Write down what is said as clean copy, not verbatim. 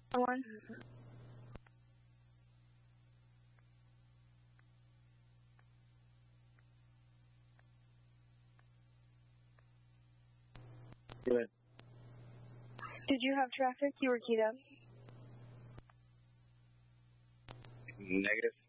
One. Good. Did you have traffic? You were keyed up. Negative.